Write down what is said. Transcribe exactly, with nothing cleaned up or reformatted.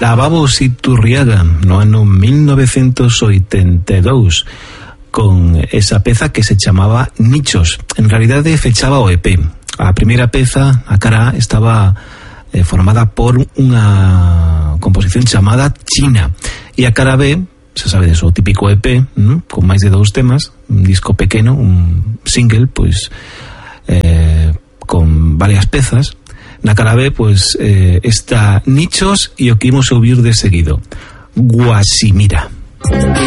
Lavabos Iturriaga no ano mil novecientos oitenta e dous con esa peza que se chamaba Nichos. En realidade fechaba o E P. A primeira peza, a cara, estaba eh, formada por unha composición chamada China, e a cara B, se sabe de o típico E P, ¿no?, con máis de dous temas, un disco pequeno, un single, pois eh, con varias pezas. Na cara B, pois, eh, está Nichos e o que imos ouvir de seguido, Guasimira.